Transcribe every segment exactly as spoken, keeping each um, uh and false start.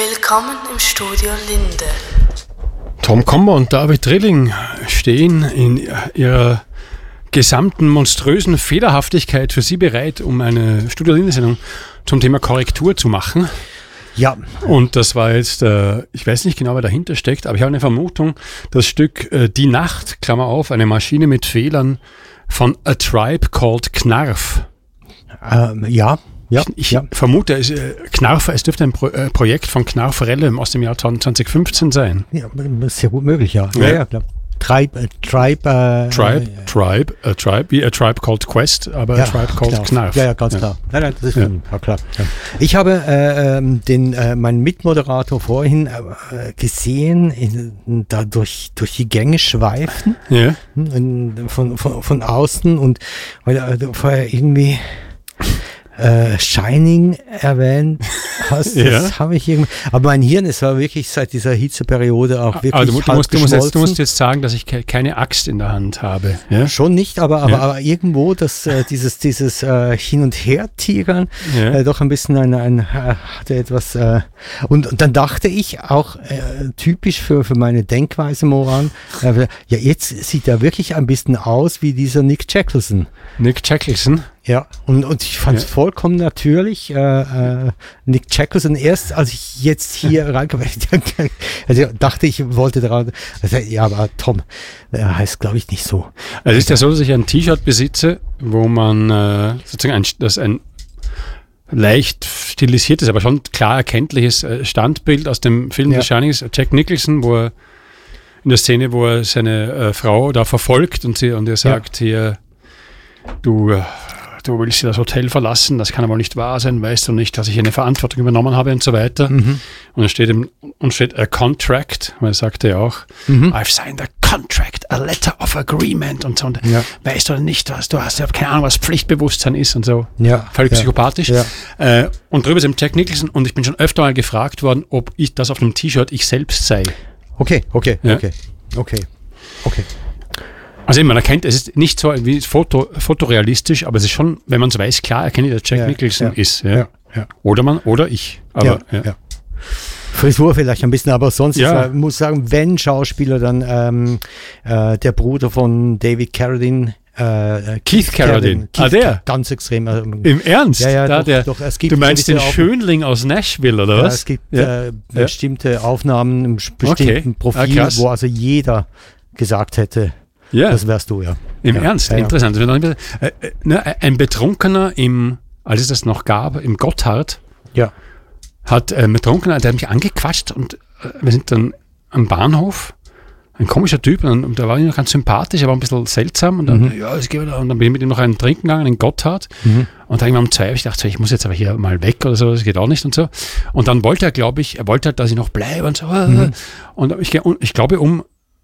Willkommen im Studio Linde. Tom Kommer und David Drilling stehen in ihrer gesamten monströsen Fehlerhaftigkeit für Sie bereit, um eine Studio Linde-Sendung zum Thema Korrektur zu machen. Ja. Und das war jetzt, äh, ich weiß nicht genau, wer dahinter steckt, aber ich habe eine Vermutung, das Stück äh, Die Nacht, Klammer auf, eine Maschine mit Fehlern von A Tribe Called Knarf. Ähm, ja. Ja, ich ich ja. vermute, es, äh, Knarf, es dürfte ein Pro, äh, Projekt von Knarf Rellem aus dem Jahr zwanzig fünfzehn sein. Ja, sehr gut möglich, ja. Ja, ja, ja klar. Tribe, äh, Tribe, äh, Tribe, äh, Tribe, a Tribe, wie A Tribe Called Quest, aber ja, A Tribe Called Knarf. Knarf. Ja, ja, ganz ja. klar. Nein, nein, das ist Ja. ja. klar. Ja. Ich habe äh, ähm, den, äh, meinen Mitmoderator vorhin äh, gesehen, in, da durch, durch die Gänge schweifen, Ja. in, von, von, von außen und weil er äh, vorher irgendwie Äh, Shining erwähnt hast, das Ja. habe ich irgendwie, aber mein Hirn, es war wirklich seit dieser Hitzeperiode auch wirklich Aber du, du, halb musst, du, musst jetzt, du musst geschmolzen. jetzt sagen, dass ich ke- keine Axt in der Hand habe. Ja? Schon nicht, aber, aber, Ja. aber irgendwo das, äh, dieses, dieses äh, Hin- und Her-Tigern Ja. äh, doch ein bisschen ein, ein äh, hatte etwas äh, und, und dann dachte ich auch äh, typisch für, für meine Denkweise, Moran, äh, ja jetzt sieht er wirklich ein bisschen aus wie dieser Nick Jackelson. Nick Jackelson. Ja, und, und ich fand es Ja. vollkommen natürlich, äh, äh, Nick Jackelson, erst als ich jetzt hier reinkam, also dachte ich, wollte daran, also, ja, aber Tom, er heißt glaube ich nicht so. Es ist ja so, dass ich ein T-Shirt besitze, wo man äh, sozusagen ein, das ein leicht stilisiertes, aber schon klar erkenntliches äh, Standbild aus dem Film Ja. The Shining ist. Jack Nicholson, wo er in der Szene, wo er seine äh, Frau da verfolgt und, sie, und er sagt hier, du, äh, du willst das Hotel verlassen, das kann aber nicht wahr sein, weißt du nicht, dass ich eine Verantwortung übernommen habe und so weiter. Mhm. Und dann steht, im, und steht a contract, weil er sagte ja auch, Mhm. I've signed a contract, a letter of agreement und so. Und Ja. weißt du nicht, was du hast, ja keine Ahnung, was Pflichtbewusstsein ist und so. Ja, Völlig ja. psychopathisch. Ja. Äh, und drüber ist eben Jack Nicholson und ich bin schon öfter mal gefragt worden, ob ich das auf dem T-Shirt ich selbst sei. Okay, okay, Ja. okay, okay, okay. Also man erkennt, es ist nicht so wie Foto, fotorealistisch, aber es ist schon, wenn man es weiß, klar erkenne ich, dass Jack Ja, Nicholson ja, ist. Ja. ja, ja. Oder man, oder ich. Aber, ja, ja. ja. Frisur vielleicht ein bisschen, aber sonst, Ja. ich muss sagen, wenn Schauspieler, dann ähm, äh, der Bruder von David Carradine, äh, Keith Carradine. Keith, Ah, der? Ganz extrem. Also, Im Ernst? Ja, ja, da, doch, der, doch, es gibt du meinst den gewisse Auf- Schönling aus Nashville, oder Ja, was? es gibt Ja. äh, bestimmte Aufnahmen im bestimmten Okay. Profil, Ah, krass. wo also jeder gesagt hätte, Ja. das wärst du, ja. Im ja. Ernst, ja, ja. interessant. Äh, äh, ne, ein Betrunkener im, als es das noch gab, im Gotthard, Ja. hat äh, ein Betrunkener, der hat mich angequatscht und äh, wir sind dann am Bahnhof, ein komischer Typ, und, und der war noch ganz sympathisch, aber ein bisschen seltsam und dann, Mhm. ja, es geht, und dann bin ich mit ihm noch einen trinken gegangen in Gotthard Mhm. und dann irgendwann um zwei, ich dachte, so, ich muss jetzt aber hier mal weg oder so, das geht auch nicht und so. Und dann wollte er, glaube ich, er wollte halt, dass ich noch bleibe und so. Mhm. Und ich, und ich glaube, um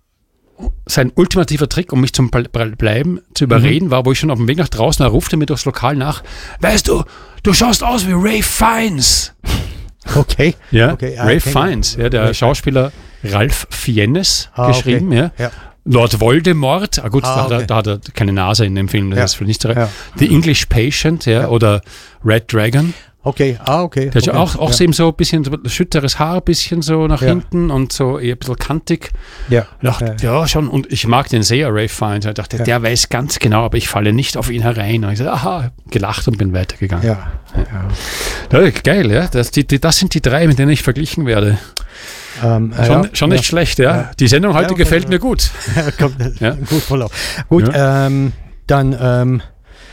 sein ultimativer Trick, um mich zum Ble- Ble- Bleiben zu überreden, Mhm. war, wo ich schon auf dem Weg nach draußen, er rufte mir durchs Lokal nach, weißt du, du schaust aus wie Ray Fiennes. Okay. Ja, okay. Ray okay. Fiennes, ja, der Ray- Schauspieler Ralph Fiennes Ah, geschrieben, okay. ja. Ja. Lord Voldemort, ah gut, Ah, da, hat er- okay. da hat er keine Nase in dem Film, das Ja. ist vielleicht nicht so. Ja. The English Patient, ja, Ja. oder Red Dragon. Okay, ah, okay. Der hat ja okay. auch, auch ja. so eben so ein bisschen so schütteres Haar, ein bisschen so nach Ja. hinten und so eher ein bisschen kantig. Ja. Ich dachte, ja. schon, und ich mag den sehr, Ray Fiennes. Ich dachte, Ja. der weiß ganz genau, aber ich falle nicht auf ihn herein. Und ich sagte, aha, gelacht und bin weitergegangen. Ja. Ja. Ja, geil, ja. Das, die, die, das sind die drei, mit denen ich verglichen werde. Ähm, äh, Schon, ja, schon nicht ja. schlecht, ja. Ja. Die Sendung heute Ja, okay, gefällt ja. mir gut. Kommt, Ja. Gut, voll auf. Gut, ähm, dann ähm,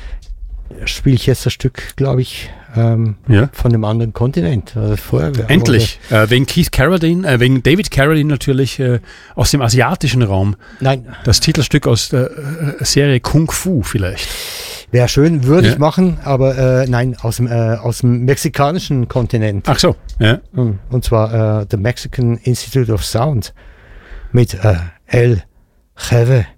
spiele ich jetzt das Stück, glaube ich, ähm, Ja. von einem anderen Kontinent. Also vorher, Endlich. Äh, wegen Keith Carradine, äh, wegen David Carradine natürlich äh, aus dem asiatischen Raum. Nein, Das Titelstück aus der äh, Serie Kung Fu vielleicht. wäre schön, würde Ja. ich machen, aber äh, nein, aus dem, äh, aus dem mexikanischen Kontinent. Ach so, ja. Hm, Und zwar äh, The Mexican Institute of Sound mit äh, El Jeve.